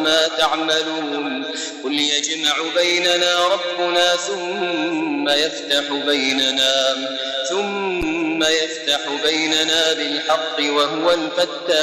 ما تعملون قل يجمع بيننا ربنا ثم يفتح بيننا بالحق وهو الفتاح